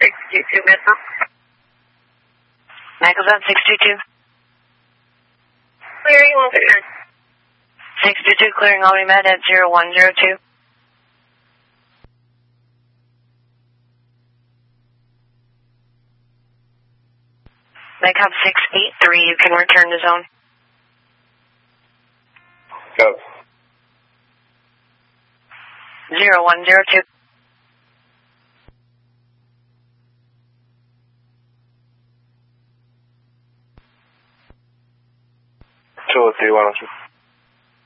622 Metro. Michael's on 622. Clearing will return. 622 clearing Albany Med at 0102. Mike up 683, you can return to zone. Go. 0102. 203-102.